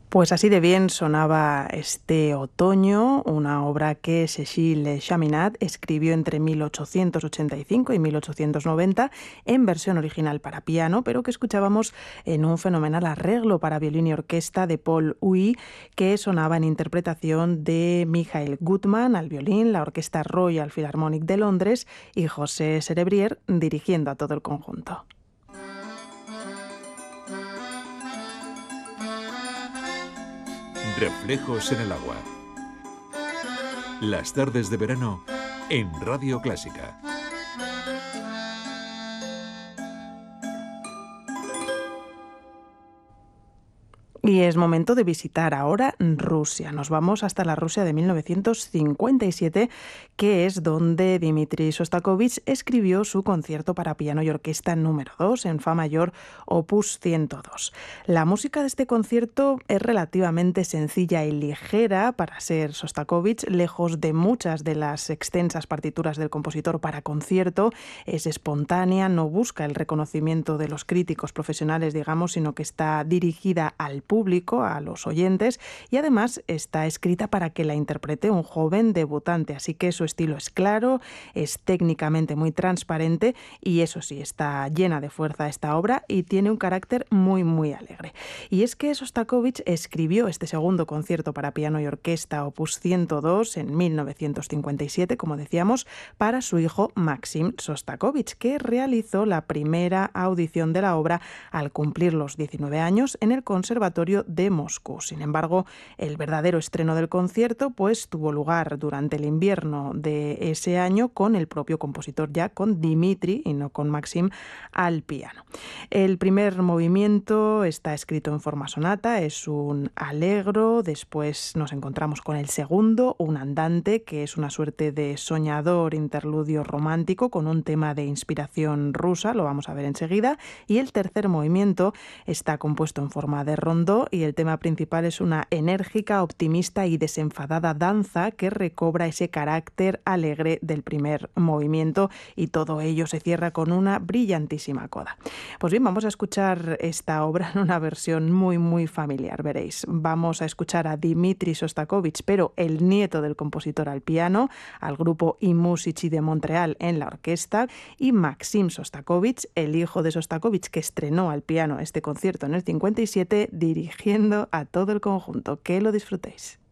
Pues así de bien sonaba este otoño, una obra que Cécile Chaminade escribió entre 1885 y 1890 en versión original para piano, pero que escuchábamos en un fenomenal arreglo para violín y orquesta de Paul Huy, que sonaba en interpretación de Michael Gutmann al violín, la Orquesta Royal Philharmonic de Londres y José Serebrier dirigiendo a todo el conjunto. Reflejos en el agua. Las tardes de verano en Radio Clásica. Y es momento de visitar ahora Rusia. Nos vamos hasta la Rusia de 1957, que es donde Dmitri Shostakovich escribió su concierto para piano y orquesta número 2 en Fa mayor, opus 102. La música de este concierto es relativamente sencilla y ligera para ser Shostakovich, lejos de muchas de las extensas partituras del compositor para concierto. Es espontánea, no busca el reconocimiento de los críticos profesionales, digamos, sino que está dirigida al público, a los oyentes, y además está escrita para que la interprete un joven debutante, así que su estilo es claro, es técnicamente muy transparente y eso sí, está llena de fuerza esta obra y tiene un carácter muy, muy alegre. Y es que Shostakovich escribió este segundo concierto para piano y orquesta, opus 102, en 1957, como decíamos, para su hijo Maxim Shostakovich, que realizó la primera audición de la obra al cumplir los 19 años en el Conservatorio de Moscú. Sin embargo, el verdadero estreno del concierto pues tuvo lugar durante el invierno de ese año con el propio compositor, ya con Dmitri y no con Maxim al piano. El primer movimiento está escrito en forma sonata, es un allegro, después nos encontramos con el segundo, un andante, que es una suerte de soñador interludio romántico con un tema de inspiración rusa, lo vamos a ver enseguida, y el tercer movimiento está compuesto en forma de rondó y el tema principal es una enérgica, optimista y desenfadada danza que recobra ese carácter alegre del primer movimiento, y todo ello se cierra con una brillantísima coda. Pues bien, vamos a escuchar esta obra en una versión muy, muy familiar, veréis. Vamos a escuchar a Dmitri Shostakovich, pero el nieto del compositor al piano, al grupo I Musici de Montreal en la orquesta, y Maxim Shostakovich, el hijo de Shostakovich, que estrenó al piano este concierto en el 57, dirigiendo a todo el conjunto. Que lo disfrutéis.